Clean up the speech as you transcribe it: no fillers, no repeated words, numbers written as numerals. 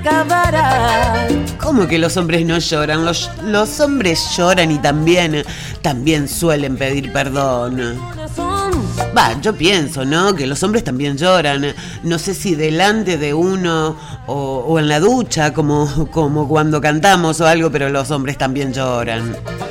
acabará. ¿Cómo que los hombres no lloran? Los hombres lloran y también suelen pedir perdón. Yo pienso, ¿no? Que los hombres también lloran. No sé si delante de uno o en la ducha, como cuando cantamos o algo, pero los hombres también lloran.